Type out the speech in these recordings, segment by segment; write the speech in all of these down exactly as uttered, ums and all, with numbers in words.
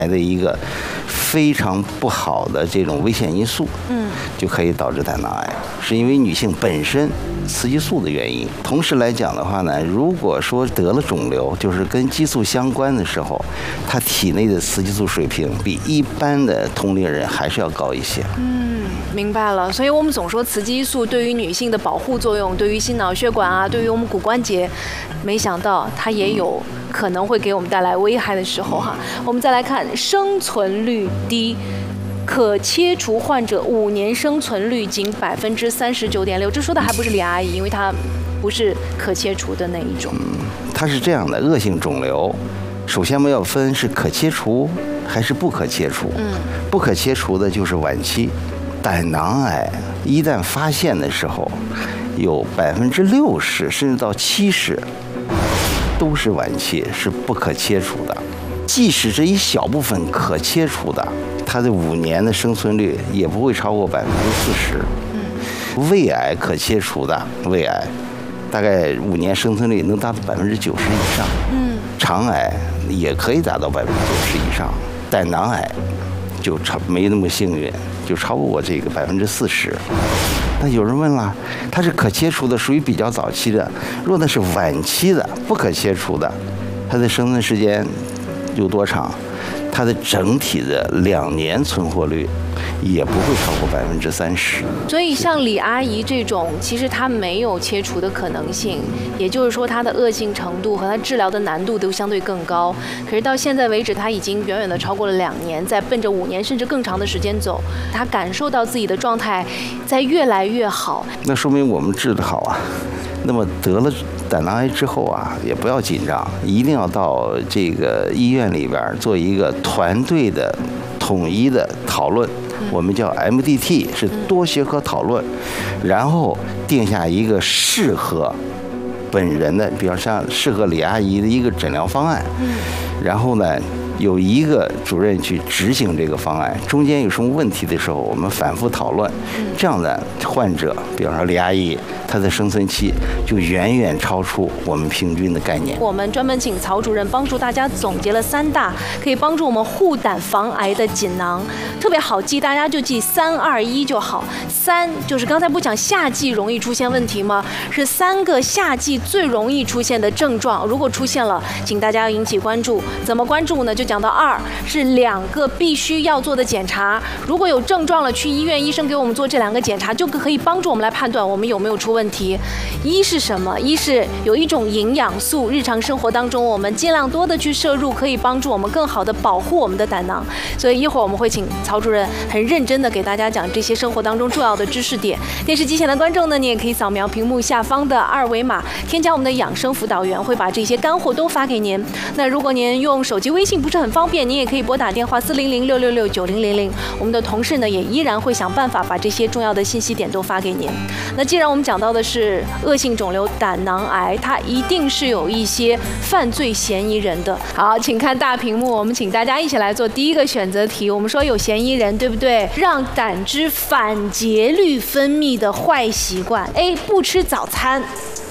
的一个非常不好的这种危险因素，嗯，就可以导致胆囊癌，是因为女性本身雌激素的原因。同时来讲的话呢，如果说得了肿瘤，就是跟激素相关的时候，她体内的雌激素水平比一般的同龄人还是要高一些。 嗯，明白了。所以我们总说雌激素对于女性的保护作用，对于心脑血管啊，对于我们骨关节，没想到它也有可能会给我们带来危害的时候哈。我们再来看生存率低。可切除患者五年生存率仅百分之三十九点六，这说的还不是李阿姨，因为她不是可切除的那一种。 嗯，它是这样的，恶性肿瘤，首先我们要分是可切除还是不可切除。嗯，不可切除的就是晚期，胆囊癌一旦发现的时候，有百分之六十甚至到七十都是晚期，是不可切除的。即使这一小部分可切除的，它的五年的生存率也不会超过百分之四十。嗯，胃癌可切除的胃癌，大概五年生存率能达到百分之九十以上。嗯，肠癌也可以达到百分之九十以上，胆囊癌就超没那么幸运，就超过这个百分之四十。那有人问了，它是可切除的，属于比较早期的；若那是晚期的、不可切除的，它的生存时间有多长？它的整体的两年存活率也不会超过百分之三十。 所以像李阿姨这种，其实她没有切除的可能性，也就是说她的恶性程度和她治疗的难度都相对更高。可是到现在为止，她已经远远的超过了两年，在奔着五年甚至更长的时间走。她感受到自己的状态在越来越好， 那说明我们治得好啊。那么得了胆囊癌之后啊，也不要紧张，一定要到这个医院里边做一个团队的统一的讨论，我们叫 M D T， 是多学科讨论，然后定下一个适合本人的，比如像适合李阿姨的一个诊疗方案，然后呢，有一个主任去执行这个方案，中间有什么问题的时候，我们反复讨论，这样的患者，比方说李阿姨，她的生存期就远远超出我们平均的概念。 我们专门请曹主任帮助大家总结了三大可以帮助我们护胆防癌的锦囊，特别好记，大家就记三二一就好。三就是刚才不讲夏季容易出现问题吗？是三个夏季最容易出现的症状，如果出现了，请大家要引起关注。怎么关注呢？就讲到二是两个必须要做的检查，如果有症状了，去医院，医生给我们做这两个检查，就可以帮助我们来判断我们有没有出问题。一是什么？一是有一种营养素，日常生活当中我们尽量多的去摄入，可以帮助我们更好的保护我们的胆囊。所以一会儿我们会请曹主任很认真的给大家讲这些生活当中重要的知识点。电视机前的观众呢，你也可以扫描屏幕下方的二维码，添加我们的养生辅导员，会把这些干货都发给您。那如果您用手机微信不是很方便，您也可以拨打电话四零零六六六九零零零，我们的同事呢也依然会想办法把这些重要的信息点都发给您。那既然我们讲到的是恶性肿瘤胆囊癌，它一定是有一些犯罪嫌疑人的。好，请看大屏幕，我们请大家一起来做第一个选择题。我们说有嫌疑人，对不对？让胆汁反节律分泌的坏习惯 ：A. 不吃早餐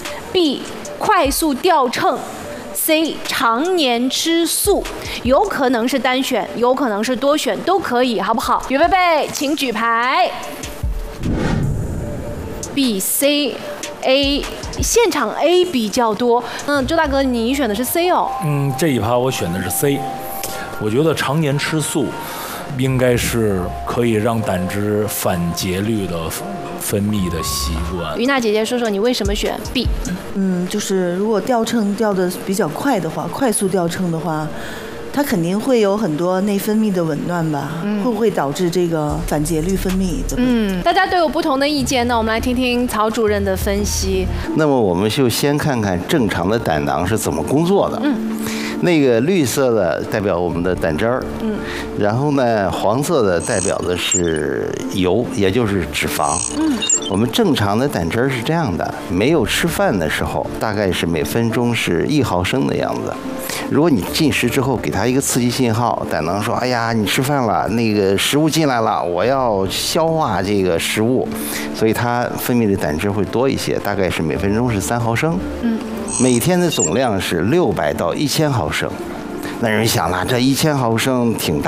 ；B. 快速掉秤。C 常年吃素，有可能是单选，有可能是多选，都可以，好不好？预备备，请举牌。B、C、A， 现场 A 比较多。嗯，周大哥，你选的是 C 哦。 嗯，这一趴我选的是 C。我觉得常年吃素，应该是可以让胆汁反节律的分泌的习惯。 于娜姐姐说说你为什么选 B？ 嗯，就是如果掉秤掉的比较快的话，快速掉秤的话，它肯定会有很多内分泌的紊乱吧？嗯，会不会导致这个反节律分泌？ 嗯，大家都有不同的意见，那我们来听听曹主任的分析。 那么我们就先看看正常的胆囊是怎么工作的。嗯。那个绿色的代表我们的胆汁儿，嗯，然后呢，黄色的代表的是油，也就是脂肪，嗯，我们正常的胆汁儿是这样的，没有吃饭的时候，大概是每分钟是一毫升的样子。如果你进食之后给它一个刺激信号，胆囊说：“哎呀，你吃饭了，那个食物进来了，我要消化这个食物，所以它分泌的胆汁会多一些，大概是每分钟是三毫升。嗯，每天的总量是六百到一千毫升。那人想了，这一千毫升挺大。